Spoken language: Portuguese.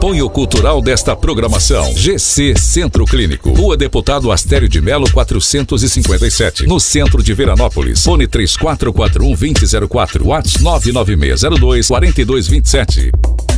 Apoio cultural desta programação. GC Centro Clínico. Rua Deputado Astério de Melo 457. No centro de Veranópolis. Fone 3441-2004. WhatsApp 99602-4227.